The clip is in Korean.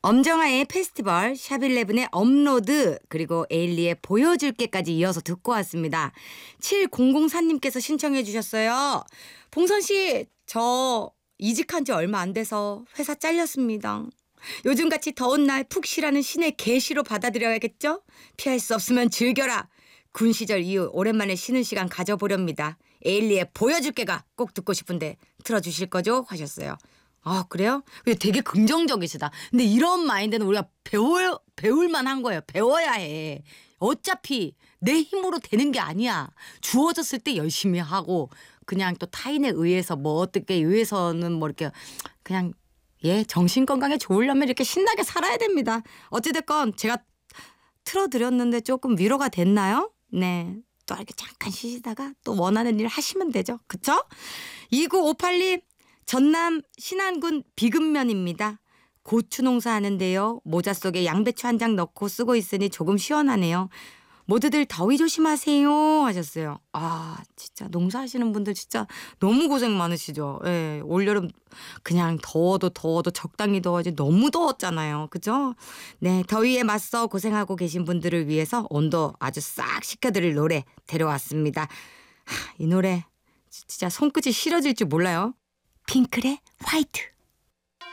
엄정화의 페스티벌, 샵11의 업로드, 그리고 에일리의 보여줄게까지 이어서 듣고 왔습니다. 7004님께서 신청해 주셨어요. 봉선 씨, 저 이직한 지 얼마 안 돼서 회사 잘렸습니다. 요즘같이 더운 날 푹 쉬라는 신의 계시로 받아들여야겠죠? 피할 수 없으면 즐겨라. 군 시절 이후 오랜만에 쉬는 시간 가져보렵니다. 에일리의 보여줄게가 꼭 듣고 싶은데 틀어주실 거죠? 하셨어요. 아, 그래요? 근데 되게 긍정적이시다. 근데 이런 마인드는 우리가 배울 만한 거예요. 배워야 해. 어차피 내 힘으로 되는 게 아니야. 주어졌을 때 열심히 하고 그냥 또 타인에 의해서 뭐 어떻게 의해서는 뭐 이렇게 그냥 정신 건강에 좋으려면 이렇게 신나게 살아야 됩니다. 어찌됐건 제가 틀어드렸는데 조금 위로가 됐나요? 네. 또 이렇게 잠깐 쉬시다가 또 원하는 일 하시면 되죠. 그쵸? 2958님, 전남 신안군 비금면입니다. 고추 농사하는데요. 모자 속에 양배추 한 장 넣고 쓰고 있으니 조금 시원하네요. 모두들 더위 조심하세요 하셨어요. 아, 진짜 농사하시는 분들 진짜 너무 고생 많으시죠. 예, 올여름 그냥 더워도 적당히 더워지 너무 더웠잖아요. 그죠? 네, 더위에 맞서 고생하고 계신 분들을 위해서 온도 아주 싹 식혀드릴 노래 데려왔습니다. 이 노래 진짜 손끝이 시려질 줄 몰라요. 핑클의 화이트.